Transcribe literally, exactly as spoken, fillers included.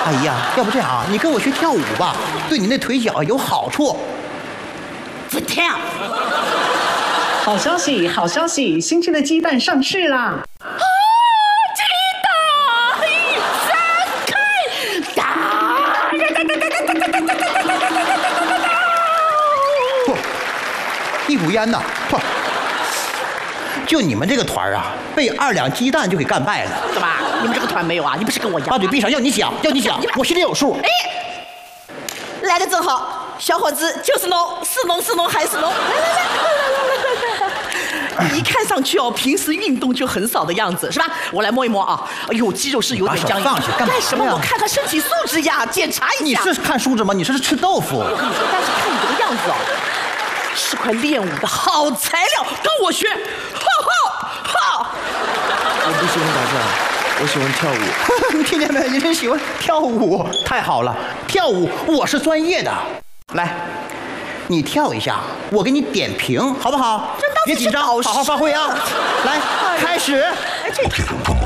阿姨呀，要不这样啊，你跟我学跳舞吧，对你那腿脚有好处。 不跳。 好消息，好消息，新鲜的鸡蛋上市啦！ 啊，鸡蛋一散开，哒！ 嚯，一股烟呐！嚯，就你们这个团啊，被二两鸡蛋就给干败了。 怎么？你们这个团没有啊？你不是跟我一样？ 把嘴闭上，要你讲，要你讲，我心里有数。 哎，来的正好，小伙子就是侬，是侬是侬还是侬？来来来来来来来。你看上去哦，平时运动就很少的样子，是吧？我来摸一摸啊，哎呦，肌肉是有点僵硬。 放下干嘛呀？ 干什么？我看看身体素质呀，检查一下。 你是看素质吗？你这是吃豆腐。 我跟你说，但是看你这个样子哦，是块练武的好材料，跟我学，哈哈哈！ 我不喜欢打架，我喜欢跳舞。 你听见没？人家喜欢跳舞，太好了，跳舞我是专业的。来，你跳一下，我给你点评，好不好？别紧张，好好发挥啊！来，开始。 哎，这。